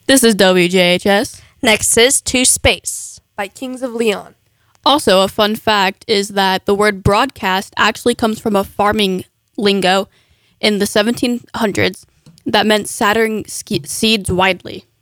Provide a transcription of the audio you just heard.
This is WJHS. Next is To Space by Kings of Leon. Also, a fun fact is that the word broadcast actually comes from a farming lingo in the 1700s that meant scattering seeds widely.